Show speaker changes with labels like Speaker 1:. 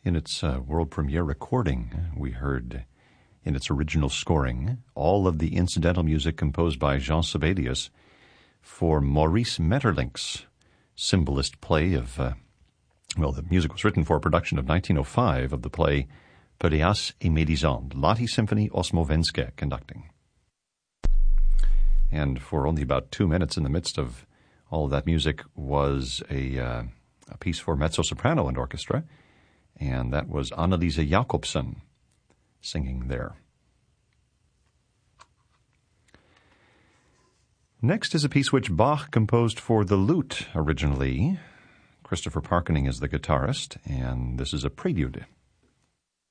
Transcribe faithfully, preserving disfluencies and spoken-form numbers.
Speaker 1: In its uh, world premiere recording, we heard in its original scoring all of the incidental music composed by Jean Sibelius for Maurice Maeterlinck's symbolist play of, uh, well, the music was written for a production of nineteen oh five of the play Péléas et Mélisande, Lottie Symphony Osmovenske conducting. And for only about two minutes in the midst of all of that music was a, uh, a piece for mezzo-soprano and orchestra, and that was Anneliese Jacobsen singing there. Next is a piece which Bach composed for the lute originally. Christopher Parkening is the guitarist, and this is a prelude